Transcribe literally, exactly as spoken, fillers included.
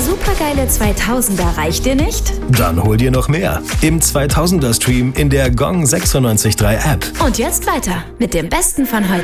supergeile zweitausender reicht dir nicht? Dann hol dir noch mehr im zweitausender Stream in der Gong sechsundneunzig Komma drei App. Und jetzt weiter mit dem Besten von heute.